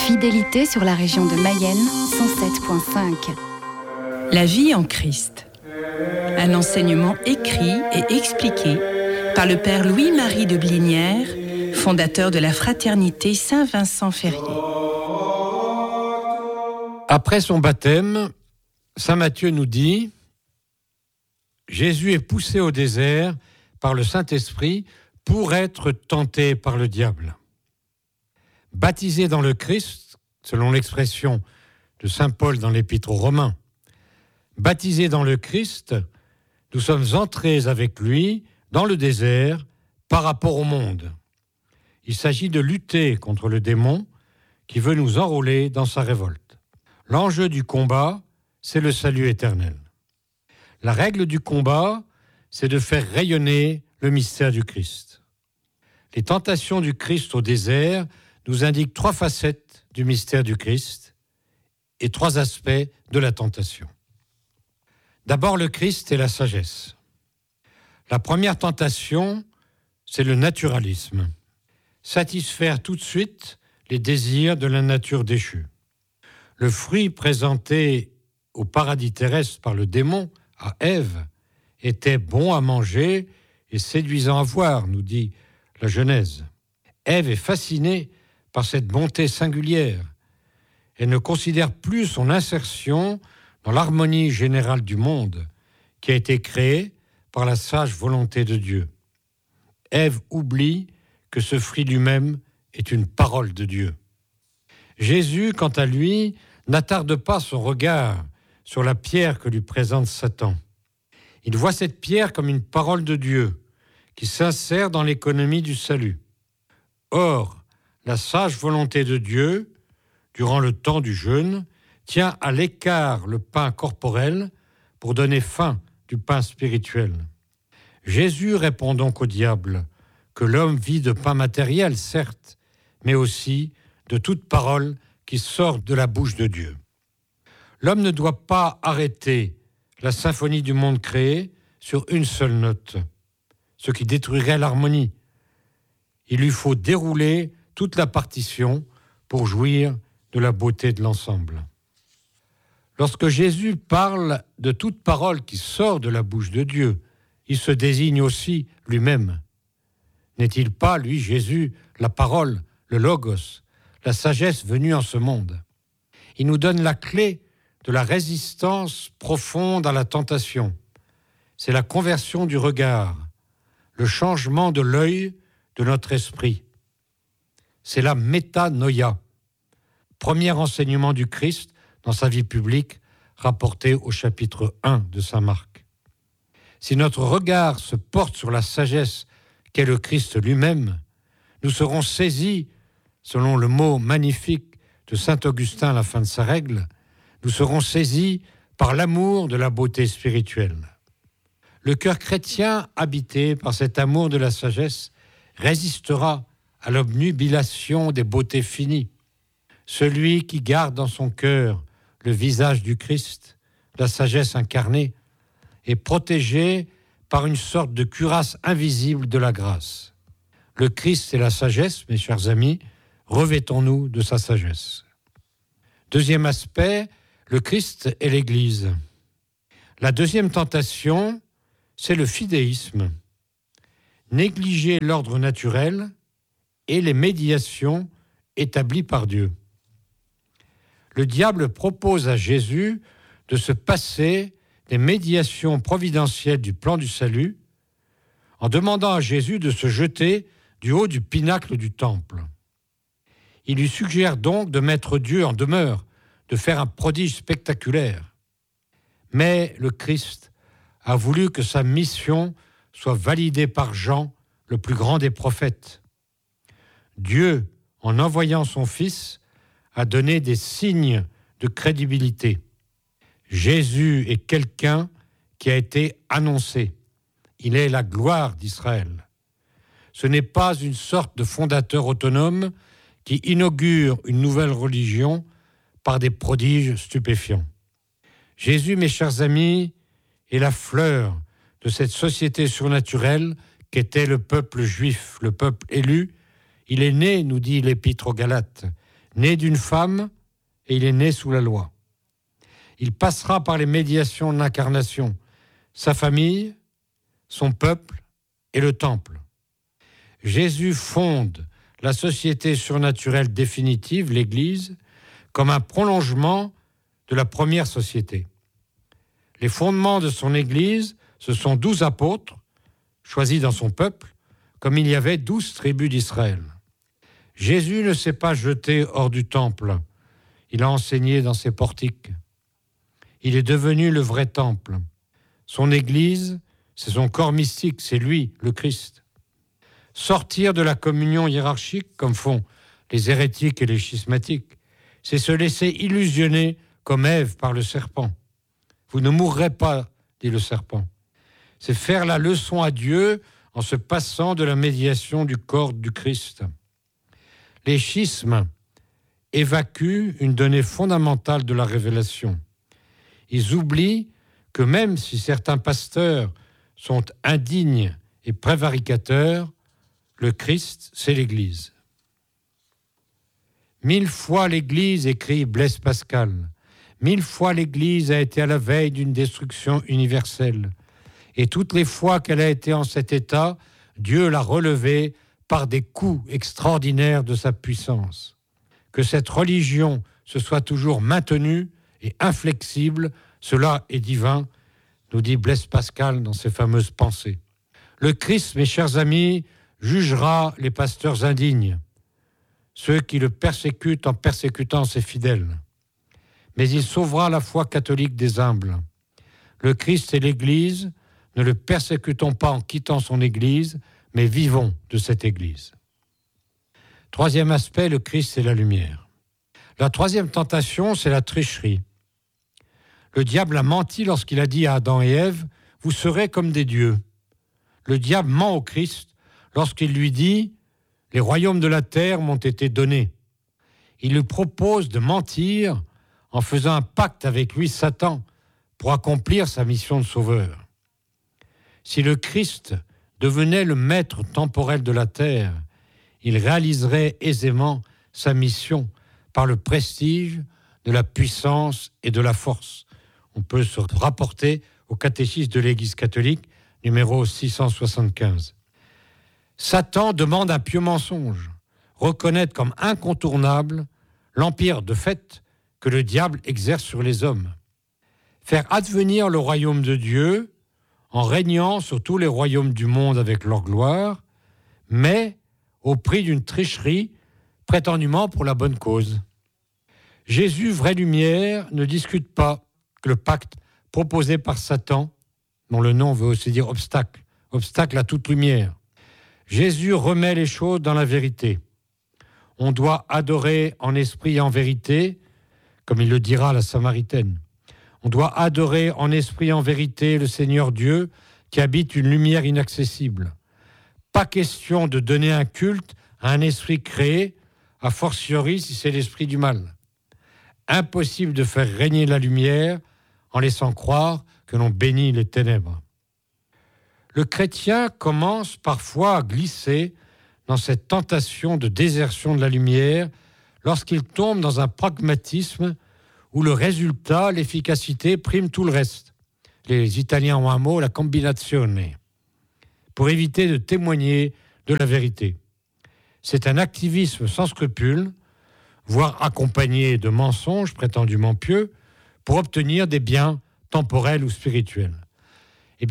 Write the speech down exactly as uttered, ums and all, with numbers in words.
Fidélité sur la région de Mayenne, cent sept virgule cinq. La vie en Christ. Un enseignement écrit et expliqué par le père Louis-Marie de Blinière, fondateur de la fraternité Saint-Vincent-Ferrier. Après son baptême, saint Matthieu nous dit « Jésus est poussé au désert par le Saint-Esprit pour être tenté par le diable. » Baptisé dans le Christ, selon l'expression de saint Paul dans l'Épître aux Romains, baptisé dans le Christ, nous sommes entrés avec lui dans le désert par rapport au monde. Il s'agit de lutter contre le démon qui veut nous enrôler dans sa révolte. L'enjeu du combat, c'est le salut éternel. La règle du combat, c'est de faire rayonner le mystère du Christ. Les tentations du Christ au désert nous indiquent trois facettes du mystère du Christ et trois aspects de la tentation. D'abord, le Christ et la sagesse. La première tentation, c'est le naturalisme. Satisfaire tout de suite les désirs de la nature déchue. Le fruit présenté au paradis terrestre par le démon à Ève était bon à manger et séduisant à voir, nous dit la Genèse. Ève est fascinée par cette bonté singulière. Elle ne considère plus son insertion dans l'harmonie générale du monde qui a été créée par la sage volonté de Dieu. Ève oublie que ce fruit lui-même est une parole de Dieu. Jésus, quant à lui, n'attarde pas son regard sur la pierre que lui présente Satan. Il voit cette pierre comme une parole de Dieu qui s'insère dans l'économie du salut. Or, la sage volonté de Dieu, durant le temps du jeûne, tient à l'écart le pain corporel pour donner faim du pain spirituel. Jésus répond donc au diable que l'homme vit de pain matériel, certes, mais aussi de toute parole qui sort de la bouche de Dieu. L'homme ne doit pas arrêter la symphonie du monde créé sur une seule note, ce qui détruirait l'harmonie. Il lui faut dérouler toute la partition pour jouir de la beauté de l'ensemble. Lorsque Jésus parle de toute parole qui sort de la bouche de Dieu, il se désigne aussi lui-même. N'est-il pas, lui, Jésus, la parole, le logos, la sagesse venue en ce monde? Il nous donne la clé de la résistance profonde à la tentation. C'est la conversion du regard, le changement de l'œil de notre esprit. C'est la métanoïa, premier enseignement du Christ dans sa vie publique, rapporté au chapitre un de saint Marc. Si notre regard se porte sur la sagesse qu'est le Christ lui-même, nous serons saisis, selon le mot magnifique de saint Augustin à la fin de sa règle, nous serons saisis par l'amour de la beauté spirituelle. Le cœur chrétien, habité par cet amour de la sagesse, résistera à l'obnubilation des beautés finies. Celui qui garde dans son cœur le visage du Christ, la sagesse incarnée, est protégé par une sorte de cuirasse invisible de la grâce. Le Christ et la sagesse, mes chers amis, revêtons-nous de sa sagesse. Deuxième aspect, le Christ et l'Église. La deuxième tentation, c'est le fidéisme. Négliger l'ordre naturel et les médiations établies par Dieu. Le diable propose à Jésus de se passer des médiations providentielles du plan du salut en demandant à Jésus de se jeter du haut du pinacle du temple. Il lui suggère donc de mettre Dieu en demeure, de faire un prodige spectaculaire. Mais le Christ a voulu que sa mission soit validée par Jean, le plus grand des prophètes. Dieu, en envoyant son Fils, a donné des signes de crédibilité. Jésus est quelqu'un qui a été annoncé. Il est la gloire d'Israël. Ce n'est pas une sorte de fondateur autonome qui inaugure une nouvelle religion par des prodiges stupéfiants. Jésus, mes chers amis, est la fleur de cette société surnaturelle qu'était le peuple juif, le peuple élu. Il est né, nous dit l'Épître aux Galates, né d'une femme, et il est né sous la loi. Il passera par les médiations de l'incarnation, sa famille, son peuple et le temple. Jésus fonde la société surnaturelle définitive, l'Église, comme un prolongement de la première société. Les fondements de son Église, ce sont douze apôtres, choisis dans son peuple, comme il y avait douze tribus d'Israël. Jésus ne s'est pas jeté hors du temple, il a enseigné dans ses portiques. Il est devenu le vrai temple. Son Église, c'est son corps mystique, c'est lui, le Christ. Sortir de la communion hiérarchique, comme font les hérétiques et les schismatiques, c'est se laisser illusionner comme Ève par le serpent. Vous ne mourrez pas, dit le serpent. C'est faire la leçon à Dieu en se passant de la médiation du corps du Christ. Les schismes évacuent une donnée fondamentale de la révélation. Ils oublient que même si certains pasteurs sont indignes et prévaricateurs, le Christ, c'est l'Église. Mille fois l'Église, écrit Blaise Pascal, mille fois l'Église a été à la veille d'une destruction universelle. Et toutes les fois qu'elle a été en cet état, Dieu l'a relevée par des coups extraordinaires de sa puissance. Que cette religion se soit toujours maintenue et inflexible, cela est divin, nous dit Blaise Pascal dans ses fameuses pensées. Le Christ, mes chers amis, jugera les pasteurs indignes, ceux qui le persécutent en persécutant ses fidèles. Mais il sauvera la foi catholique des humbles. Le Christ et l'Église, ne le persécutons pas en quittant son Église, mais vivons de cette Église. Troisième aspect, le Christ et la lumière. La troisième tentation, c'est la tricherie. Le diable a menti lorsqu'il a dit à Adam et Ève, « Vous serez comme des dieux ». Le diable ment au Christ lorsqu'il lui dit « Les royaumes de la terre m'ont été donnés ». Il lui propose de mentir en faisant un pacte avec lui, Satan, pour accomplir sa mission de sauveur. Si le Christ devenait le maître temporel de la terre, il réaliserait aisément sa mission par le prestige de la puissance et de la force. On peut se rapporter au catéchisme de l'Église catholique, numéro six cent soixante-quinze. Satan demande un pieux mensonge, reconnaître comme incontournable l'empire de fait que le diable exerce sur les hommes. Faire advenir le royaume de Dieu en régnant sur tous les royaumes du monde avec leur gloire, mais au prix d'une tricherie prétendument pour la bonne cause. Jésus, vraie lumière, ne discute pas que le pacte proposé par Satan, dont le nom veut aussi dire obstacle, obstacle à toute lumière. Jésus remet les choses dans la vérité. On doit adorer en esprit et en vérité, comme il le dira à la Samaritaine. On doit adorer en esprit et en vérité le Seigneur Dieu qui habite une lumière inaccessible. Pas question de donner un culte à un esprit créé, a fortiori si c'est l'esprit du mal. Impossible de faire régner la lumière en laissant croire que l'on bénit les ténèbres. Le chrétien commence parfois à glisser dans cette tentation de désertion de la lumière lorsqu'il tombe dans un pragmatisme où le résultat, l'efficacité, prime tout le reste. Les Italiens ont un mot, la combinazione, pour éviter de témoigner de la vérité. C'est un activisme sans scrupules, voire accompagné de mensonges prétendument pieux, pour obtenir des biens temporels ou spirituels.